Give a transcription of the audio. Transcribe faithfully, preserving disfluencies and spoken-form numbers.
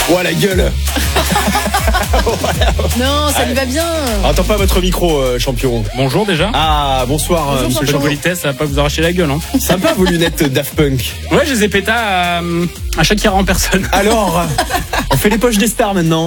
Ouah, la gueule. Non, ça lui va bien. Attends pas votre micro, euh, champion. Bonjour déjà. Ah, bonsoir, Bonjour, euh, monsieur Bonne champion. champion. politesse, ça va pas vous arracher la gueule. Hein. Sympa vos lunettes Daft Punk. Ouais, je les ai pétas à, à Shakira en personne. Alors, on fait les poches des stars maintenant.